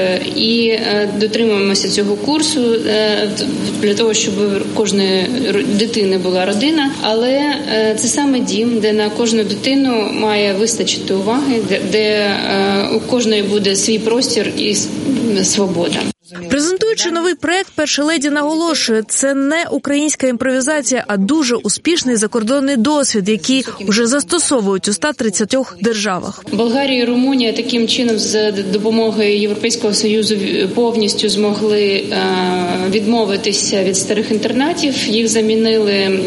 і дотримуємося цього курсу для того, щоб у кожної дитини була родина. Але це саме дім, де на кожну дитину має вистачити уваги, де у кожної буде свій простір і свобода. Презентуючи новий проект, перша леді наголошує, це не українська імпровізація, а дуже успішний закордонний досвід, який вже застосовують у 130 державах. Болгарія і Румунія таким чином з допомогою Європейського Союзу повністю змогли відмовитися від старих інтернатів, їх замінили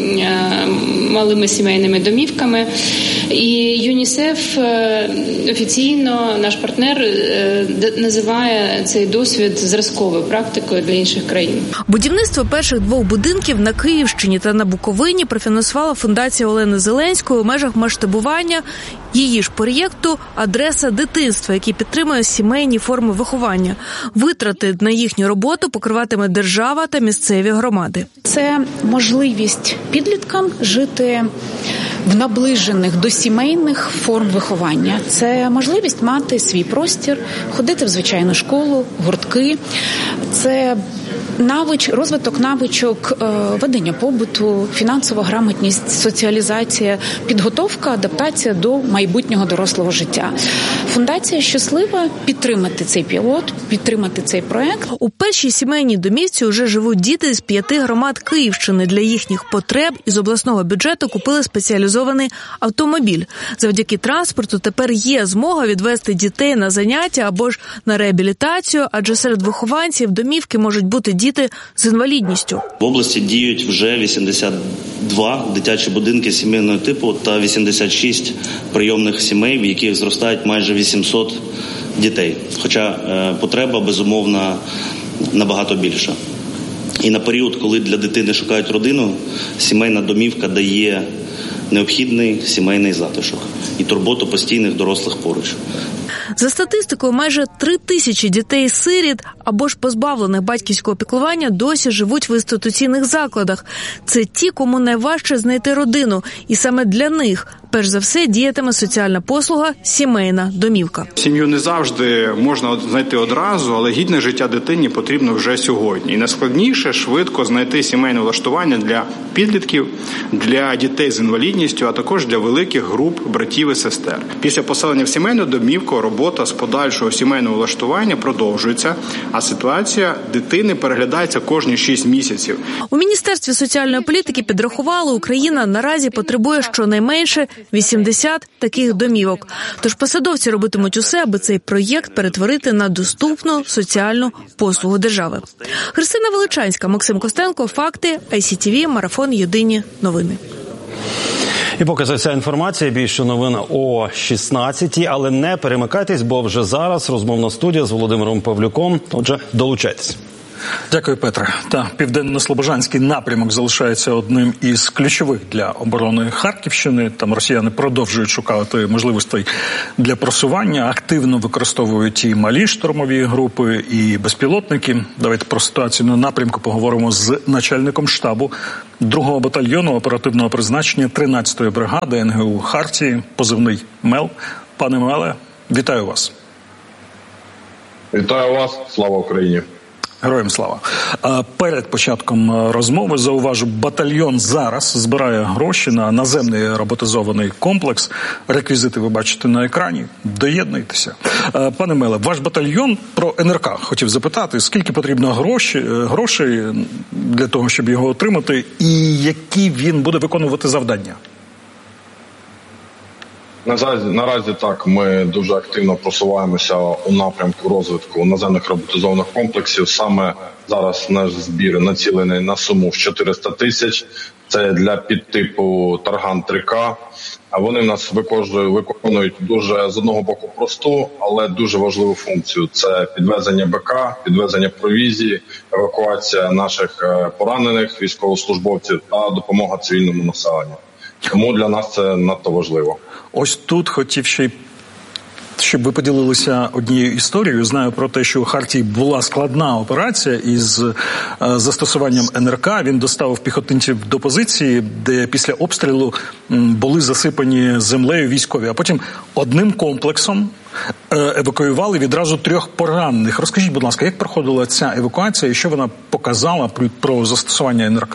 малими сімейними домівками. І ЮНІСЕФ офіційно, наш партнер, називає цей досвід зразковою практикою для інших країн. Будівництво перших 2 будинків на Київщині та на Буковині профінансувала фундація Олени Зеленської у межах масштабування її ж проєкту «Адреса дитинства», який підтримує сімейні форми виховання. Витрати на їхню роботу покриватиме держава та місцеві громади. Це можливість підліткам жити в наближених до сімейних форм виховання. Це можливість мати свій простір, ходити в звичайну школу, гуртки. Це розвиток навичок ведення побуту, фінансова грамотність, соціалізація, підготовка, адаптація до майбутнього дорослого життя. Фундація щаслива підтримати цей пілот, підтримати цей проект. У першій сімейній домівці вже живуть діти з 5 громад Київщини. Для їхніх потреб із обласного бюджету купили спеціалізований автомобіль. Завдяки транспорту тепер є змога відвести дітей на заняття або ж на реабілітацію, адже серед вихованців домівки можуть бути діти з інвалідністю. В області діють вже 82 дитячі будинки сімейного типу та 86 прийомних сімей, в яких зростають майже 800 дітей. Хоча потреба, безумовно, набагато більша. І на період, коли для дитини шукають родину, сімейна домівка дає необхідний сімейний затишок і турботу постійних дорослих поруч. За статистикою, майже 3000 дітей-сиріт або ж позбавлених батьківського піклування досі живуть в інституційних закладах. Це ті, кому найважче знайти родину. І саме для них, перш за все, діятиме соціальна послуга «Сімейна домівка». Сім'ю не завжди можна знайти одразу, але гідне життя дитині потрібно вже сьогодні. І найскладніше – швидко знайти сімейне влаштування для підлітків, для дітей з інвалідністю, а також для великих груп братів і сестер. Після поселення в сімейну домівку робота з подальшого сімейного влаштування продовжується, а ситуація дитини переглядається кожні 6 місяців. У Міністерстві соціальної політики підрахували, Україна наразі потребує щонайменше 80 таких домівок. Тож посадовці робитимуть усе, аби цей проєкт перетворити на доступну соціальну послугу держави. Христина Величанська, Максим Костенко, Факти, ICTV, Марафон, Єдині новини. І поки це вся інформація, більше новин о 16-й, але не перемикайтесь, бо вже зараз розмовна студія з Володимиром Павлюком. Отже, долучайтесь. Дякую, Петре. Та південно-слобожанський напрямок залишається одним із ключових для оборони Харківщини. Там росіяни продовжують шукати можливостей для просування, активно використовують і малі штурмові групи, і безпілотники. Давайте про ситуацію на напрямку поговоримо з начальником штабу 2-го батальйону оперативного призначення 13-ї бригади НГУ Хартії, позивний МЕЛ. Пане Меле, вітаю вас. Вітаю вас. Слава Україні. Героям слава. Перед початком розмови, зауважу, батальйон зараз збирає гроші на наземний роботизований комплекс. Реквізити ви бачите на екрані. Доєднуйтеся. Пане Меле, ваш батальйон про НРК хотів запитати, скільки потрібно грошей для того, щоб його отримати, і які він буде виконувати завдання? Наразі так, ми дуже активно просуваємося у напрямку розвитку наземних роботизованих комплексів. Саме зараз наш збір націлений на суму в 400 тисяч. Це для підтипу Тарган 3К. А вони в нас виконують дуже, з одного боку, просту, але дуже важливу функцію. Це підвезення БК, підвезення провізії, евакуація наших поранених військовослужбовців та допомога цивільному населенню. Тому для нас це надто важливо. Ось тут хотів ще, щоб ви поділилися однією історією. Знаю про те, що у Хартії була складна операція із застосуванням НРК. Він доставив піхотинців до позиції, де після обстрілу були засипані землею військові. А потім одним комплексом евакуювали відразу 3 поранених. Розкажіть, будь ласка, як проходила ця евакуація і що вона показала про застосування НРК?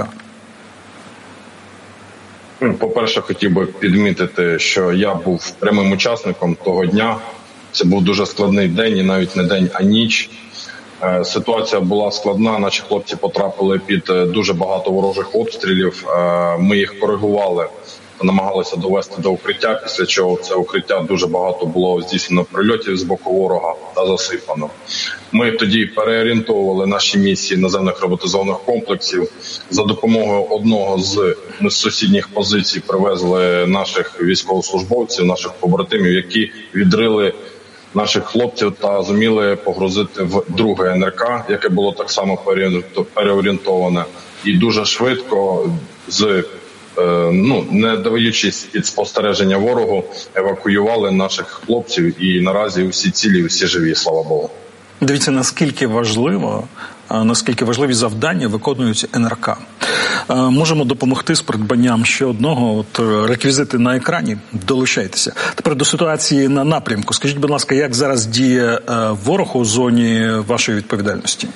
По-перше, хотів би підмітити, що я був прямим учасником того дня. Це був дуже складний день, і навіть не день, а ніч. Ситуація була складна, наші хлопці потрапили під дуже багато ворожих обстрілів. Ми їх коригували, намагалися довести до укриття, після чого це укриття дуже багато було здійснено прильотів з боку ворога та засипано. Ми тоді переорієнтовували наші місії наземних роботизованих комплексів. За допомогою одного з сусідніх позицій привезли наших військовослужбовців, наших побратимів, які відрили наших хлопців та зуміли погрузити в друге НРК, яке було так само переорієнтоване. І дуже швидко, не даючись під спостереження ворогу, евакуювали наших хлопців, і наразі всі цілі, всі живі, слава Богу. Дивіться, наскільки важливі завдання виконують НРК. Можемо допомогти з придбанням ще одного. Реквізити на екрані. Долучайтеся. Тепер до ситуації на напрямку. Скажіть, будь ласка, як зараз діє ворог у зоні вашої відповідальності?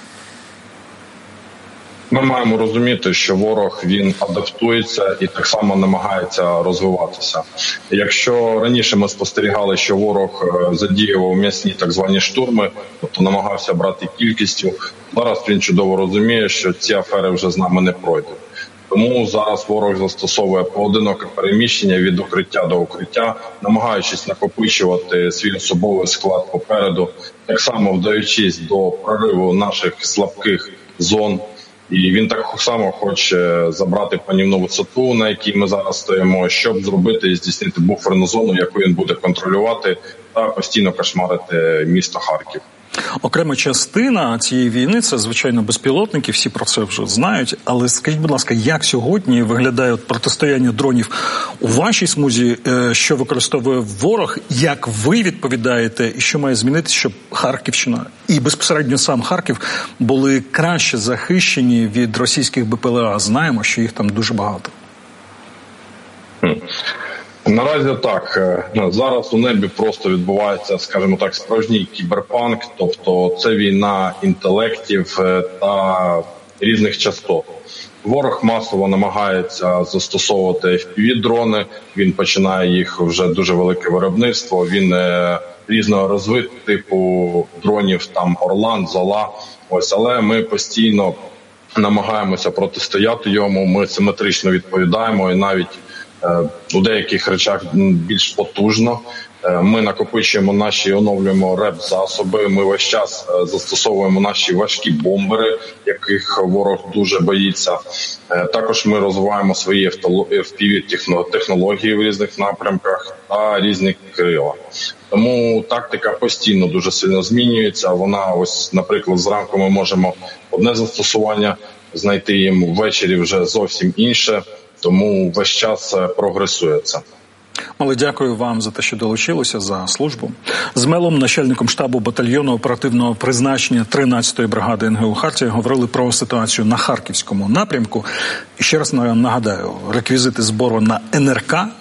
Ми маємо розуміти, що ворог, він адаптується і так само намагається розвиватися. Якщо раніше ми спостерігали, що ворог задіював м'ясні так звані штурми, тобто намагався брати кількістю, зараз він чудово розуміє, що ці афери вже з нами не пройдуть. Тому зараз ворог застосовує поодиноке переміщення від укриття до укриття, намагаючись накопичувати свій особовий склад попереду, так само вдаючись до прориву наших слабких зон. І він так само хоче забрати панівну висоту, на якій ми зараз стоїмо, щоб зробити і здійснити буферну зону, яку він буде контролювати та постійно кошмарити місто Харків. Окрема частина цієї війни – це, звичайно, безпілотники, всі про це вже знають. Але скажіть, будь ласка, як сьогодні виглядає протистояння дронів у вашій смузі, що використовує ворог, як ви відповідаєте і що має змінитися, щоб Харківщина і безпосередньо сам Харків були краще захищені від російських БПЛА? Знаємо, що їх там дуже багато. Наразі так. Зараз у небі просто відбувається, скажімо так, справжній кіберпанк, тобто це війна інтелектів та різних частот. Ворог масово намагається застосовувати FPV-дрони, він починає їх вже дуже велике виробництво, він різного розвитку типу дронів, там Орлан, Зола, але ми постійно намагаємося протистояти йому, ми симетрично відповідаємо і навіть у деяких речах більш потужно. Ми накопичуємо наші, оновлюємо РЕП-засоби, ми весь час застосовуємо наші важкі бомбери, яких ворог дуже боїться. Також ми розвиваємо свої FPV-технології в різних напрямках та різні крила. Тому тактика постійно дуже сильно змінюється. Вона ось, наприклад, зранку ми можемо одне застосування знайти, їм ввечері вже зовсім інше. Тому весь час прогресує це. Але дякую вам за те, що долучилися, за службу. З Мелом, начальником штабу батальйону оперативного призначення 13-ї бригади НГУ «Хартія», говорили про ситуацію на Харківському напрямку. І ще раз нагадаю, реквізити збору на НРК